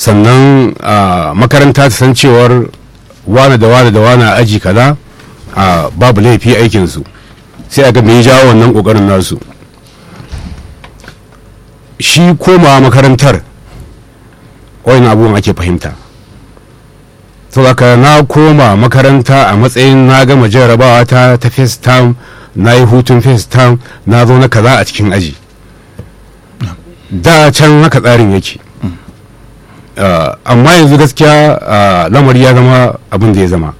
sannan makaranta ta san cewar wane da wane da wane a aji kaza babu laifi aikinsu, sai a ga me jawo wannan kokarin nasu. shi komawa makarantar wani abubuwan ake fahimta. saboda na koma makaranta a matsayin na gama jarabawa ta first term, na yi hutun first term, na zo na kaza a cikin aji. Da can haka tsarin yake. Amma yanzu gaskiya lamari ya zama abin da ya zama.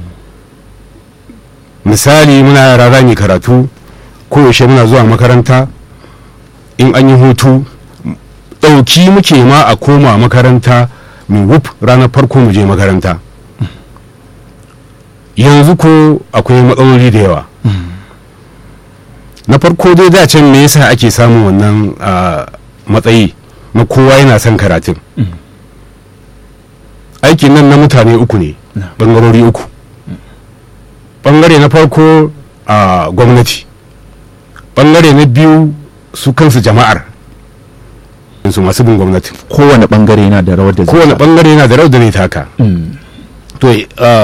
Misali muna yara za mu karatu, koyaushe muna zuwa makaranta, in an yi hutu ɗauki muke ma a koma makaranta mu wuf ranar farko mu je makaranta. Yanzu ko akwai matsaloli da yawa. Na farko dai da can me yasa ake samun wannan matsayi na kowa yana son karatun. Aikin nan na mutane uku ne, bangarori uku. Bangare na farko gwamnati, bangare na biyu su kansu jama'ar su masu bin gwamnati. Kowane bangare yana da rawar da zai kowane bangare yana da rawar da zai taka. To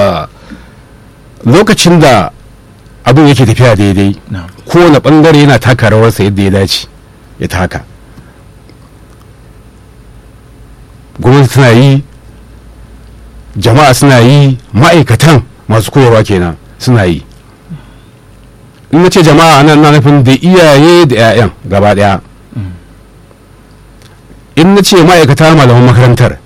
lokacin da abin yake tafiya daidai, kowane bangare yana taka rawarsa yadda ya dace ya taka. Gwamnati tana yi, jama'a suna yi, ma'aikatan masu koyarwa kenan suna yi. In na ce jama'a nan na nufin da iyaye da 'ya'yan gaba daya. In na ce ma'aikata malaman makarantar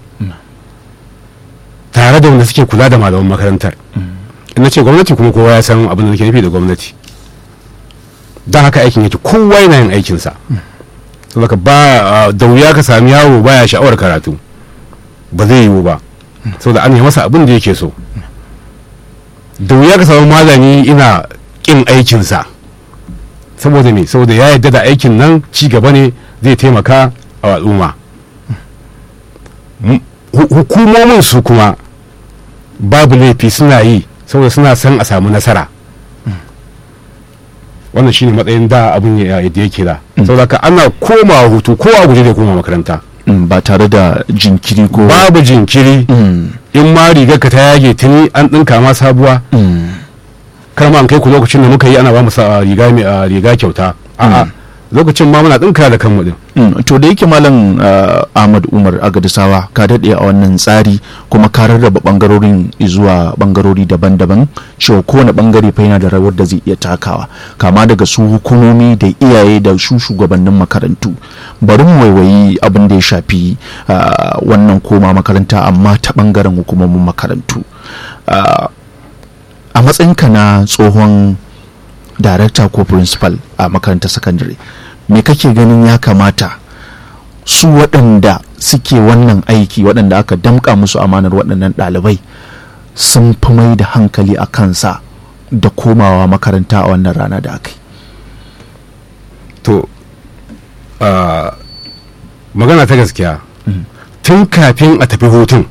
tare da wanda suke kula da malaman makarantar. In na ce gwamnati kuma kowa ya san abin da nake nufi da gwamnati. Don haka aikin yake, kowa yana yin aikinsa. Saboda ba da wuya ka sami yawo baya sha'awar karatu, ba zai yiwu ba, saboda an yi masa abin da yake so. Da wuya ka samu malami ina kin aikinsa, saboda me? Saboda ya yarda da aikin nan ci gaba ne, zai taimaka a al'umma. Hukumomin su kuma babu laifi suna yi saboda suna son a samu nasara. Wannan shine matsayin da abin yadda yake da. Saboda ka ana komawa hutu, kowa guje da koma makaranta ba tare da jinkiri ko babu jinkiri. In ma rigar ka ta yage tuni an dinka ma sabuwa. Kar ma an kai ku lokacin da muka yi ana ba mu riga kyauta. A'a, lokacin ma muna dinka da kanmu din. To da yake malam Ahmad Umar Agadisawa ka daɗe a wannan tsari kuma ka rarraba bangarorin zuwa bangarori daban-daban, cewa kowane bangare fa yana da rawar da zai iya takawa, kama daga su hukumomi da iyaye da su shugabannin makarantu. Bari mu waiwayi abin da ya shafi wannan koma makaranta amma ta bangaren hukumomin makarantu. A matsayinka na tsohon darakta ko principal a makarantar sakandare, me kake ganin ya kamata su waɗanda suke wannan aiki, waɗanda aka damƙa musu amanar waɗannan ɗalibai, sun fi mai da hankali a kansa da komawa makaranta a wannan rana da aka yi? To magana ta gaskiya, tun kafin a tafi hutun,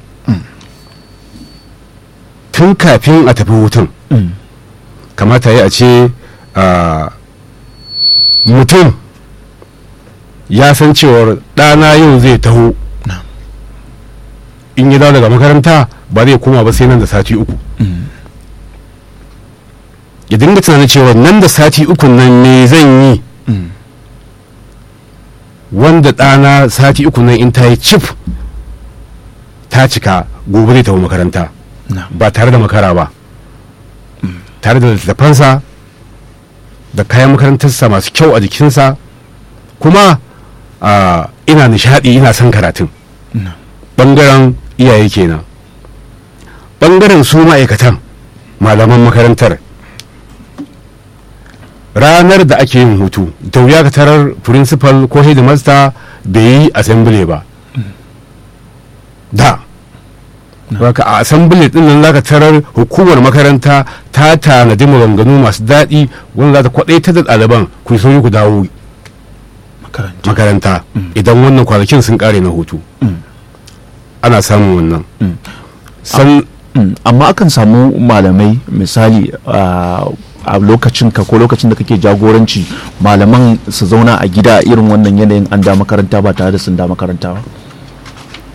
kamata yi a ce mutum ya san cewar ɗana yau zai taho, in ya dawo daga makaranta ba zai koma ba sai nan da sati uku. Ya dinga tunanin cewa nan da sati uku nan ne zan yi wanda ɗana sati uku nan in ta yi cif ta cika, gobe zai taho makaranta ba tare da makara ba, tare da littattafansa da kayan makarantarsa masu kyau a jikinsa, kuma ina nishadi, ina son karatun. Bangaren iyaye kenan. Bangaren su ma'aikatan malaman makarantar, ranar da ake yin hutu da wuya ka tarar principal ko headmaster bai yi assembly ba. Da haka a assembly din nan zaka tarar hukumar makaranta ta tanadi maganganu masu daɗi wanda za ta kwaɗaita da ɗaliban ku sauri ku dawo makaranta idan wannan kwanakin sun ƙare na hutu. Ana samun wannan. Amma akan samu malamai misali a lokacin ka ko lokacin da kake jagoranci, malaman su zauna a gida irin wannan yanayin an da makaranta ba tare da sun da makaranta ba.